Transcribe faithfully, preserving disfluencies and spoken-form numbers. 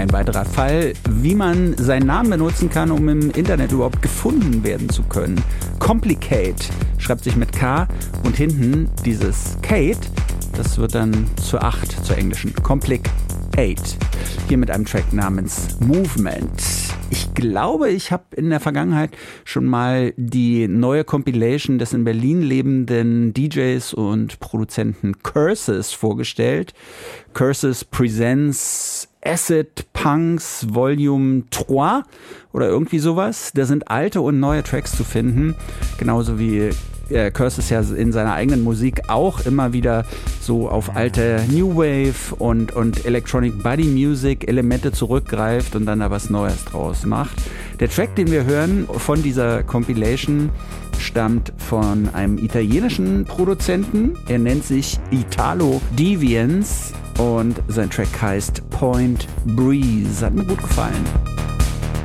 Ein weiterer Fall, wie man seinen Namen benutzen kann, um im Internet überhaupt gefunden werden zu können. Complicate schreibt sich mit K und hinten dieses Kate, das wird dann zur acht, zur englischen. Complicate. Hier mit einem Track namens Movement. Ich glaube, ich habe in der Vergangenheit schon mal die neue Compilation des in Berlin lebenden D Js und Produzenten Curses vorgestellt. Curses Presents Acid Punks Volume drei oder irgendwie sowas. Da sind alte und neue Tracks zu finden, genauso wie äh, Curses ja in seiner eigenen Musik auch immer wieder so auf alte New Wave und, und Electronic Body Music Elemente zurückgreift und dann da was Neues draus macht. Der Track, den wir hören von dieser Compilation, stammt von einem italienischen Produzenten. Er nennt sich Italo Deviance und sein Track heißt Point Breeze. Hat mir gut gefallen.